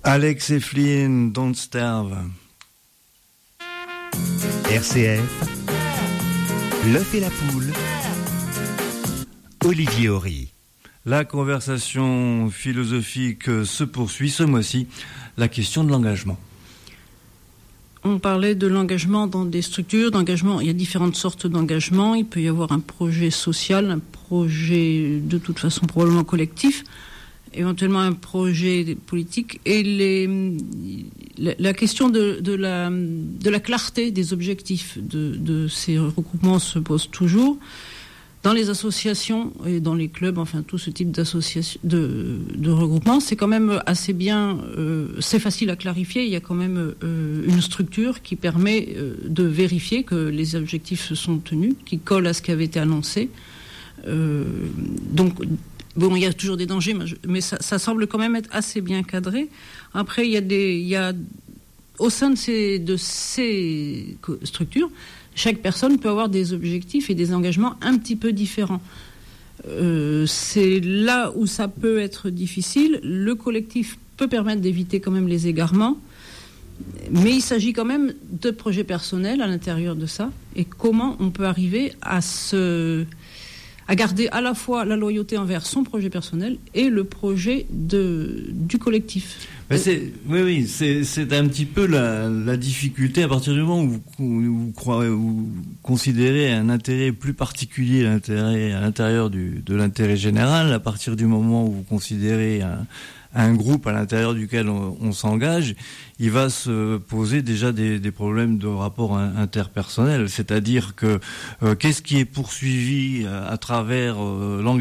Alex et Flynn, Don't Starve. RCF, l'œuf et la poule. Olivier Horry. La conversation philosophique se poursuit ce mois-ci. La question de l'engagement. On parlait de l'engagement dans des structures d'engagement. Il y a différentes sortes d'engagement. Il peut y avoir un projet social, un projet de toute façon probablement collectif, éventuellement un projet politique. Et la question de la clarté des objectifs de ces regroupements se pose toujours. Dans les associations et dans les clubs, enfin tout ce type d'associations, de regroupement, c'est quand même assez bien, c'est facile à clarifier. Il y a quand même une structure qui permet de vérifier que les objectifs se sont tenus, qui colle à ce qui avait été annoncé. Donc, bon, il y a toujours des dangers, mais ça semble quand même être assez bien cadré. Après, il y a au sein de ces structures, chaque personne peut avoir des objectifs et des engagements un petit peu différents. C'est là où ça peut être difficile. Le collectif peut permettre d'éviter quand même les égarements, mais il s'agit quand même de projets personnels à l'intérieur de ça. Et comment on peut arriver à garder à la fois la loyauté envers son projet personnel et le projet du collectif. Mais c'est un petit peu la difficulté à partir du moment où vous considérez un intérêt plus particulier à l'intérieur de l'intérêt général, à partir du moment où vous considérez un groupe à l'intérieur duquel on s'engage, il va se poser déjà des problèmes de rapport interpersonnel. C'est-à-dire que qu'est-ce qui est poursuivi à travers l'engagement ?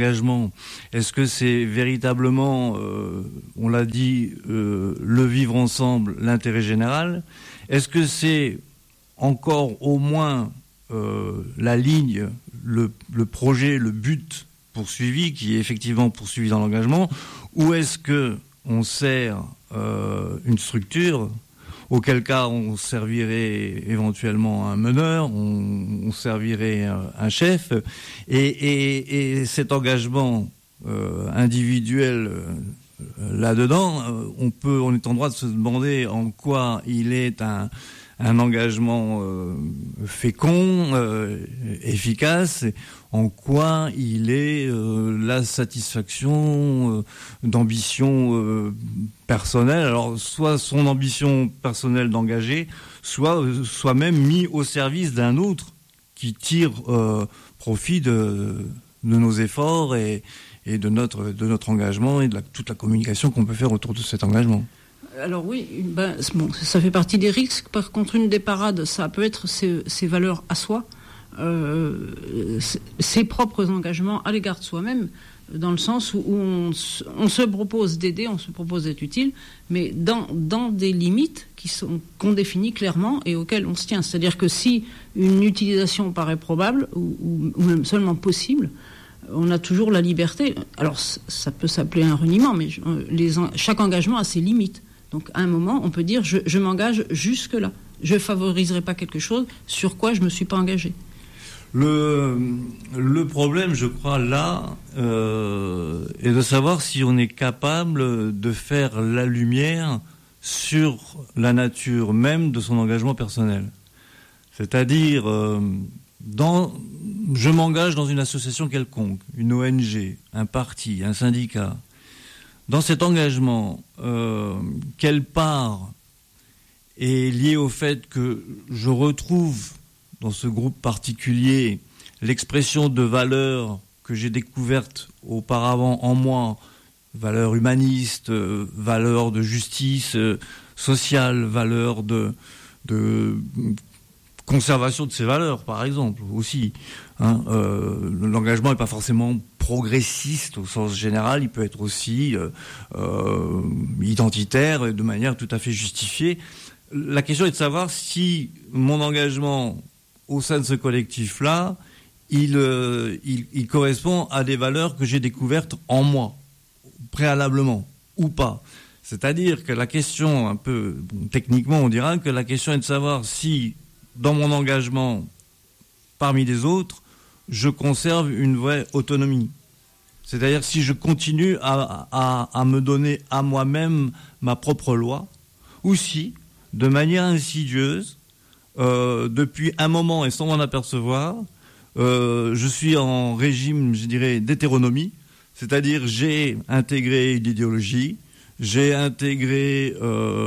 Est-ce que c'est véritablement, on l'a dit, le vivre ensemble, l'intérêt général ? Est-ce que c'est encore au moins la ligne, le projet, le but poursuivi, qui est effectivement poursuivi dans l'engagement ? Ou est-ce que on sert une structure, auquel cas on servirait éventuellement un meneur, on servirait un chef, et cet engagement individuel là-dedans, on est en droit de se demander en quoi il est un engagement fécond, efficace, en quoi il est la satisfaction d'ambition personnelle. Alors, soit son ambition personnelle d'engager, soit même mis au service d'un autre qui tire profit de nos efforts et de notre engagement et de toute la communication qu'on peut faire autour de cet engagement. Alors oui, ça fait partie des risques. Par contre, une des parades, ça peut être ses valeurs à soi, ses propres engagements à l'égard de soi-même, dans le sens où on se propose d'aider, on se propose d'être utile, mais dans des limites qu'on définit clairement et auxquelles on se tient. C'est-à-dire que si une utilisation paraît probable ou même seulement possible, on a toujours la liberté. Alors ça peut s'appeler un reniement, mais chaque engagement a ses limites. Donc à un moment, on peut dire je m'engage jusque-là. Je ne favoriserai pas quelque chose sur quoi je ne me suis pas engagé. Le problème, je crois, là, est de savoir si on est capable de faire la lumière sur la nature même de son engagement personnel. C'est-à-dire, je m'engage dans une association quelconque, une ONG, un parti, un syndicat. Dans cet engagement, quelle part est liée au fait que je retrouve dans ce groupe particulier l'expression de valeurs que j'ai découvertes auparavant en moi, valeurs humanistes, valeurs de justice sociale, valeurs de conservation de ces valeurs, par exemple, aussi. L'engagement n'est pas forcément progressiste au sens général, il peut être aussi identitaire de manière tout à fait justifiée. La question est de savoir si mon engagement au sein de ce collectif-là, il correspond à des valeurs que j'ai découvertes en moi, préalablement, ou pas. C'est-à-dire que la question, un peu techniquement, on dira que la question est de savoir si, dans mon engagement, parmi les autres, je conserve une vraie autonomie. C'est-à-dire si je continue à me donner à moi-même ma propre loi, ou si, de manière insidieuse, depuis un moment et sans m'en apercevoir, je suis en régime, je dirais, d'hétéronomie, c'est-à-dire j'ai intégré l'idéologie, j'ai intégré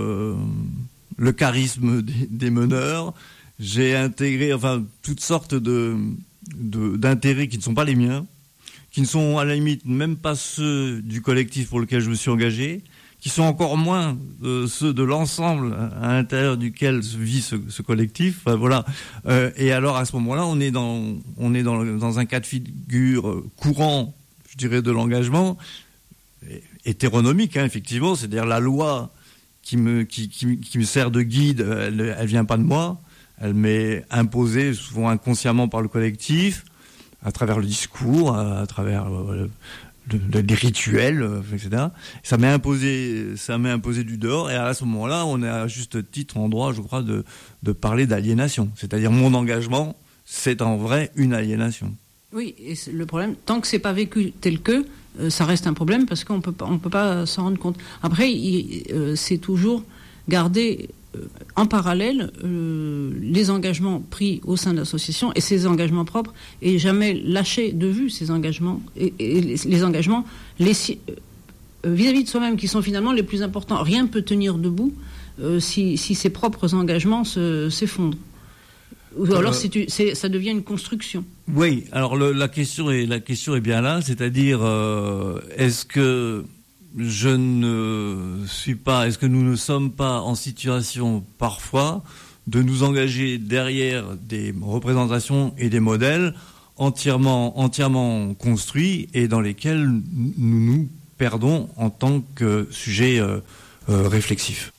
le charisme des meneurs, j'ai intégré toutes sortes d'intérêts qui ne sont pas les miens, qui ne sont à la limite même pas ceux du collectif pour lequel je me suis engagé, qui sont encore moins ceux de l'ensemble à l'intérieur duquel vit ce collectif. Voilà. Et alors à ce moment-là, on est dans un cas de figure courant, je dirais, de l'engagement hétéronomique, effectivement, c'est-à-dire la loi qui me sert de guide, elle vient pas de moi, elle m'est imposée souvent inconsciemment par le collectif, à travers le discours, à travers les rituels, etc. Ça m'est imposé du dehors, et à ce moment-là, on est à juste titre en droit, je crois, de parler d'aliénation. C'est-à-dire mon engagement, c'est en vrai une aliénation. Oui, et le problème, tant que c'est pas vécu tel que, ça reste un problème parce qu'on peut pas s'en rendre compte. Après, c'est toujours garder en parallèle les engagements pris au sein de l'association et ses engagements propres, et jamais lâcher de vue ces engagements et les engagements vis-à-vis de soi-même qui sont finalement les plus importants. Rien ne peut tenir debout si ses propres engagements s'effondrent. Ou alors ça devient une construction. Oui, alors la question est bien là, c'est-à-dire est-ce que est-ce que nous ne sommes pas en situation parfois de nous engager derrière des représentations et des modèles entièrement construits et dans lesquels nous nous perdons en tant que sujet réflexif.